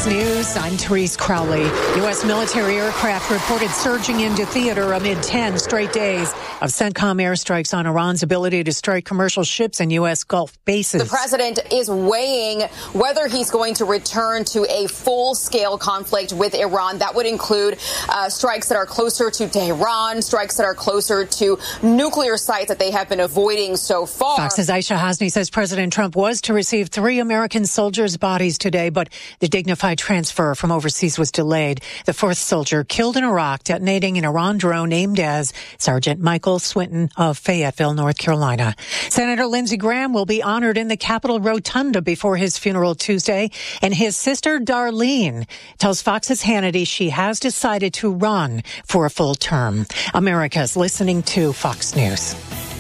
News, I'm Therese Crowley. U.S. military aircraft reported surging into theater amid 10 straight days of CENTCOM airstrikes on Iran's ability to strike commercial ships and U.S. Gulf bases. The president is weighing whether he's going to return to a full-scale conflict with Iran. That would include strikes that are closer to Tehran, strikes that are closer to nuclear sites that they have been avoiding so far. Fox's Aisha Hasni says President Trump was to receive 3 American soldiers' bodies today, but the dignified transfer from overseas was delayed. The 4th soldier killed in Iraq, detonating an Iran drone aimed as Sergeant Michael Swinton of Fayetteville, North Carolina. Senator Lindsey Graham will be honored in the Capitol Rotunda before his funeral Tuesday, and his sister Darlene tells Fox's Hannity she has decided to run for a full term. America's listening to Fox News.